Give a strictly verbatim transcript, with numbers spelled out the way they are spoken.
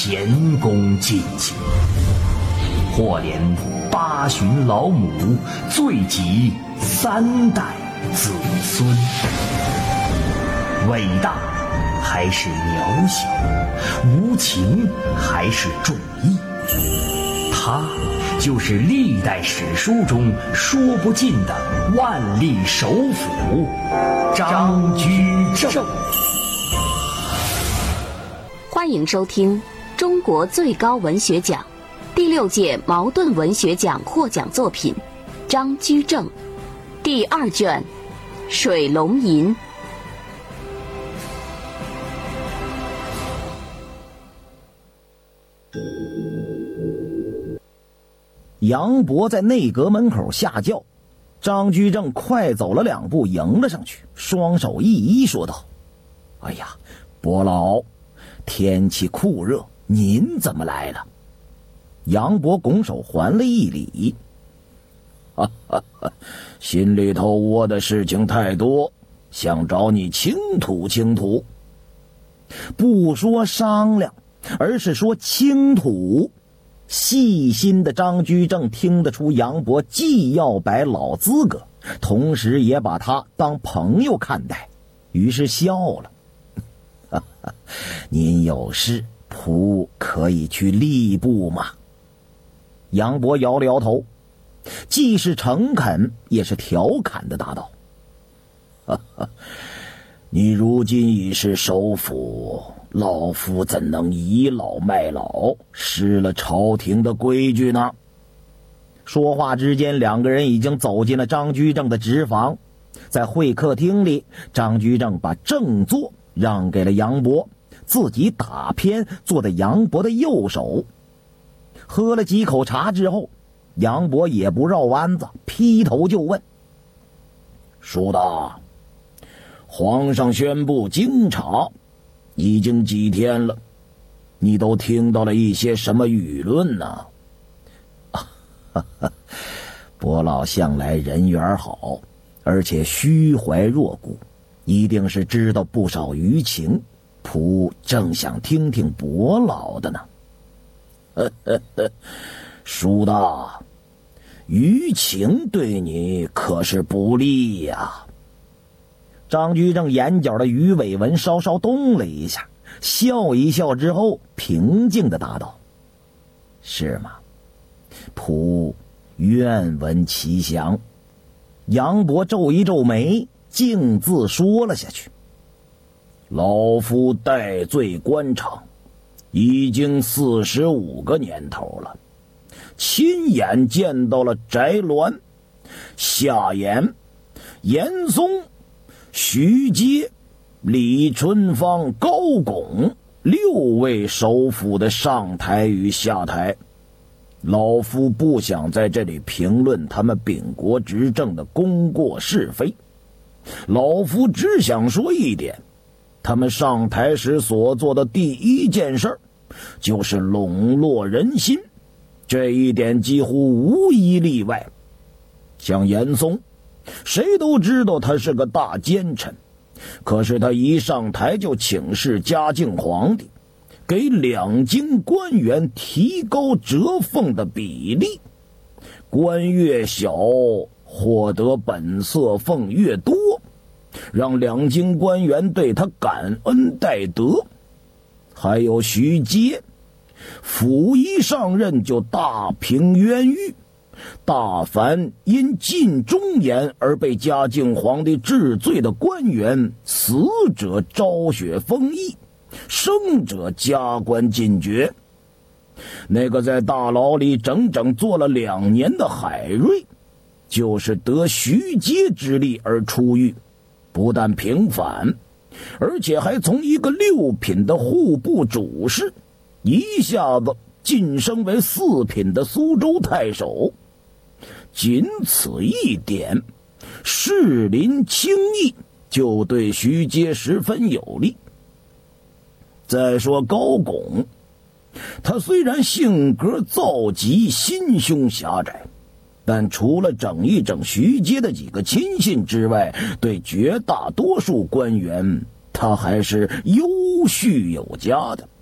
前功尽弃，或连八旬老母，罪及三代子孙。伟大还是渺小，无情还是重义，他就是历代史书中说不尽的万历首辅张居正。 欢迎收听中国最高文学奖第六届茅盾文学奖获奖作品张居正第二卷《水龙吟》。 杨博在内阁门口下轿，张居正快走了两步迎了上去，双手一移说道：哎呀，伯老，天气酷热，您怎么来了？杨博拱手还了一礼。哈哈哈，心里头窝的事情太多，想找你倾吐倾吐。不说商量，而是说倾吐。细心的张居正听得出杨博既要摆老资格，同时也把他当朋友看待，于是笑了。哈哈，您有事，仆可以去吏部吗？杨博摇了摇头，既是诚恳也是调侃的答道：哈哈，你如今已是首辅，老夫怎能倚老卖老，失了朝廷的规矩呢？说话之间，两个人已经走进了张居正的直房。在会客厅里，张居正把正座让给了杨博，自己打偏坐在杨博的右手。喝了几口茶之后，杨博也不绕弯子，劈头就问：叔大，皇上宣布京察已经几天了，你都听到了一些什么舆论呢？啊，伯老向来人缘好，而且虚怀若谷，一定是知道不少舆情，仆正想听听伯老的呢。呵呵呵，叔大，舆情对你可是不利呀。张居正眼角的鱼尾纹稍稍动了一下，笑一笑之后平静地答道：是吗？仆愿闻其详。杨博皱一皱眉，径自说了下去：老夫戴罪官场已经四十五个年头了，亲眼见到了翟鸾、夏言、严嵩、徐阶、李春芳、高拱六位首辅的上台与下台。老夫不想在这里评论他们秉国执政的功过是非，老夫只想说一点，他们上台时所做的第一件事就是笼络人心，这一点几乎无一例外。像严嵩，谁都知道他是个大奸臣，可是他一上台就请示嘉靖皇帝，给两京官员提高折俸的比例，官越小获得本色俸越多，让两京官员对他感恩戴德。还有徐阶，甫一上任就大平冤狱，大凡因尽忠言而被嘉靖皇帝治罪的官员，死者昭雪封邑，生者加官进爵。那个在大牢里整整坐了两年的海瑞，就是得徐阶之力而出狱，不但平反，而且还从一个六品的户部主事一下子晋升为四品的苏州太守。仅此一点，士林轻易就对徐阶十分有利。再说高拱，他虽然性格躁急，心胸狭窄，但除了整一整徐阶的几个亲信之外，对绝大多数官员他还是优叙有加的。